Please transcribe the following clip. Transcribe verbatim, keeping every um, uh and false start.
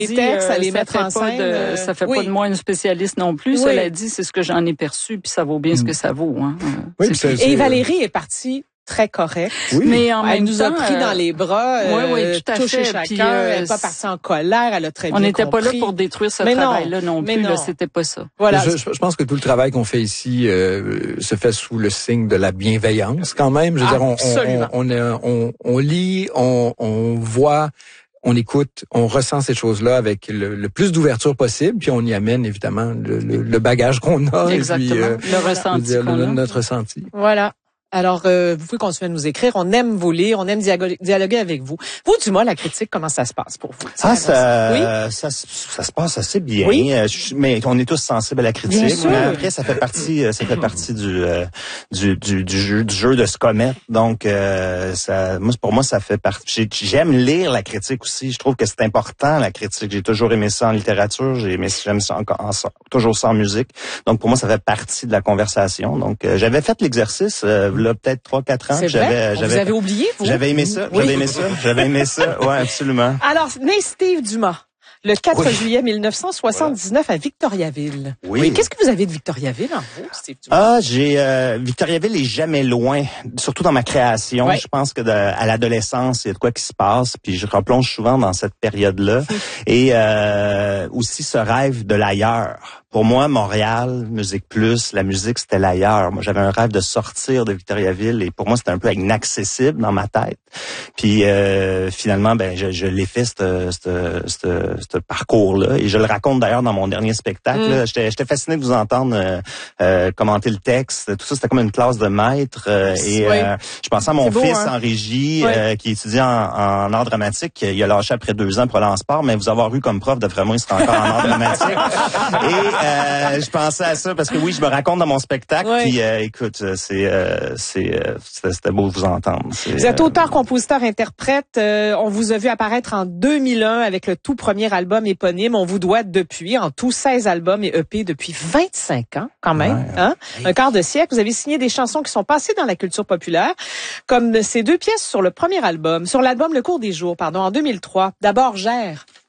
dit, textes, à les ça mettre fait en pas scène. de, euh, ça fait oui. pas de moi une spécialiste non plus. Oui. Cela dit, c'est ce que j'en ai perçu, puis ça vaut bien ce que ça vaut. Hein. Oui, C'est puis tout. c'est- Et Valérie est partie très correcte. Oui. Mais en Elle même nous temps, a pris euh, dans les bras, oui, oui, euh, tout à touché fait. chacun. Puis, euh, elle n'est pas partie en colère, elle a très on bien n'était pas là compris. pour détruire ce Mais non, travail-là non mais plus. non. Là, c'était pas ça. Voilà. Je, je pense que tout le travail qu'on fait ici euh, se fait sous le signe de la bienveillance quand même. Je veux dire, on, Absolument. on, on, on, on lit, on, on voit, on écoute, on ressent ces choses-là avec le, le plus d'ouverture possible, puis on y amène évidemment le, le, le bagage qu'on a. Exactement. Et puis, euh, Le je veux ressenti dire, qu'on le- a. notre ressenti. Voilà. Alors, euh, vous pouvez continuer à nous écrire. On aime vous lire, on aime dialoguer, dialoguer avec vous. Vous, Dumas, la critique, comment ça se passe pour vous? Ah, ça, Oui? ça, ça se passe assez bien. Oui. Euh, je- mais on est tous sensibles à la critique. Bien sûr. Mais après, ça fait partie, euh, ça fait partie du, euh, du, du, du jeu, du jeu de se commettre. Donc, euh, ça, moi, pour moi, ça fait partie. j'ai- J'aime lire la critique aussi. Je trouve que c'est important la critique. J'ai toujours aimé ça en littérature. J'ai aimé, j'aime ça encore, en, toujours ça en musique. Donc, pour moi, ça fait partie de la conversation. Donc, euh, j'avais fait l'exercice euh, là peut-être trois, quatre ans. C'est J'avais, vrai? Vous j'avais, avez oublié, vous? j'avais aimé ça. Oui. J'avais aimé ça. J'avais aimé ça. Ouais, absolument. Alors, né Steve Dumas, le quatre Oui. juillet mille neuf cent soixante-dix-neuf à Victoriaville. Oui. Qu'est-ce que vous avez de Victoriaville en vous, Steve Dumas? Ah, j'ai euh, Victoriaville est jamais loin, surtout dans ma création. Ouais. Je pense que de, à l'adolescence, il y a de quoi qui se passe, puis je replonge souvent dans cette période-là. Et euh, aussi ce rêve de l'ailleurs. Pour moi, Montréal, Musique Plus, la musique, c'était l'ailleurs. Moi, j'avais un rêve de sortir de Victoriaville et pour moi, c'était un peu inaccessible dans ma tête. Puis euh, finalement, ben, je, je l'ai fait, ce ce parcours-là. Et je le raconte d'ailleurs dans mon dernier spectacle. Mm. J'étais, j'étais fasciné de vous entendre euh, euh, commenter le texte. Tout ça, c'était comme une classe de maître. Euh, et Oui. euh, je pensais à mon C'est beau, fils hein? en régie, Oui. euh, qui étudie en, en art dramatique. Il a lâché après deux ans pour aller en sport, mais vous avoir eu comme prof, d'après moi, il serait encore en art dramatique. Et euh, je pensais à ça parce que oui, je me raconte dans mon spectacle. Oui. Puis euh, écoute, c'est euh, c'est euh, c'était, c'était beau de vous entendre. C'est, Vous êtes euh, auteur, compositeur, interprète. Euh, on vous a vu apparaître en deux mille un avec le tout premier album éponyme. On vous doit depuis, en tout, seize albums et E P depuis vingt-cinq ans, quand même. Ouais. Hein? Un quart de siècle. Vous avez signé des chansons qui sont passées dans la culture populaire, comme ces deux pièces sur le premier album, sur l'album Le Cours des Jours, pardon, en deux mille trois. D'abord, Gère.